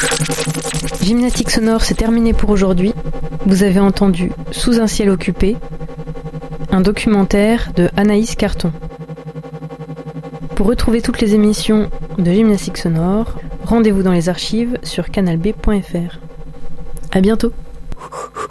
Gymnastique sonore, c'est terminé pour aujourd'hui. Vous avez entendu Sous un ciel occupé, un documentaire de Anaïs Carton. Pour retrouver toutes les émissions de Gymnastique sonore, rendez-vous dans les archives sur canalb.fr. À bientôt.